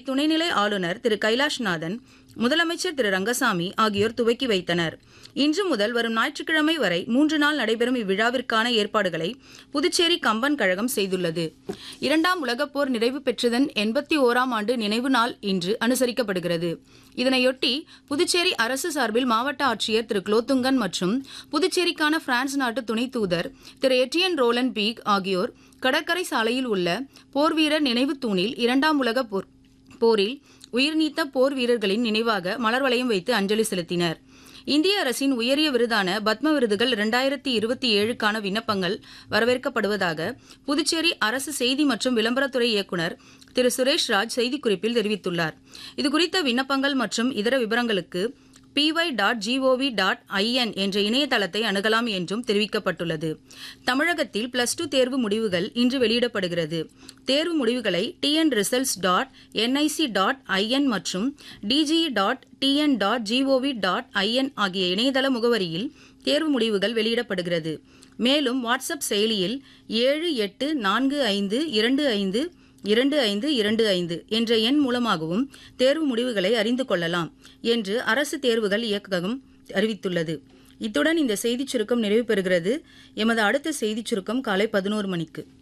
துணைநிலை ஆளுநர் திரு கைலாஷ்நாதன், முதலமைச்சர் திரு ரங்கசாமி ஆகியோர் துவக்கி வைத்தனர். இன்று முதல் வரும் ஞாயிற்றுக்கிழமை வரை 3 நாள் நடைபெறும் இவ்விழாவிற்கான ஏற்பாடுகளை புதுச்சேரி கம்பன் கழகம் செய்துள்ளது. 2ஆம் உலகப் போர் நிறைவு பெற்றதன் 81ஆம் ஆண்டு நினைவு நாள் இன்று அனுசரிக்கப்படுகிறது. இதனையொட்டி புதுச்சேரி அரசு சார்பில் மாவட்ட ஆட்சியர் திரு குலோத்துங்கன் மற்றும் புதுச்சேரிக்கான பிரான்ஸ் நாட்டு துணை தூதர் திரு எட்டியன் ரோலன் பீக் ஆகியோர் கடற்கரை சாலையில் உள்ள போர்வீரர் நினைவு தூணில் 2ஆம் உலகப் போரில் உயிர்நீத்த போர் வீரர்களின் நினைவாக மலர் வளையம் வைத்து அஞ்சலி செலுத்தினர். இந்திய அரசின் உயரிய விருதான பத்ம விருதுகள் 2027க்கான விண்ணப்பங்கள் வரவேற்கப்படுவதாக புதுச்சேரி அரசு செய்தி மற்றும் விளம்பரத்துறை இயக்குநர் திரு சுரேஷ் ராஜ் செய்திக்குறிப்பில் தெரிவித்துள்ளார். இதுகுறித்த விண்ணப்பங்கள் மற்றும் இதர விவரங்களுக்கு py.gov.in என்ற இணையதளத்தை அணுகலாம் என்றும் தெரிவிக்கப்பட்டுள்ளது. தமிழகத்தில் +2 தேர்வு முடிவுகள் இன்று வெளியிடப்படுகிறது. தேர்வு முடிவுகளை tnresults.nic.in மற்றும் dge.tn.gov.in ஆகிய இணையதள முகவரியில் தேர்வு முடிவுகள் வெளியிடப்படுகிறது. மேலும் வாட்ஸ்அப் செயலியில் 7845252525 என்ற எண் மூலமாகவும் தேர்வு முடிவுகளை அறிந்து கொள்ளலாம் என்று அரசு தேர்வுகள் இயக்ககம் அறிவித்துள்ளது. இத்துடன் இந்த செய்திச் சுருக்கம் நிறைவு பெறுகிறது. எமது அடுத்த செய்திச் சுருக்கம் காலை 11 மணிக்கு.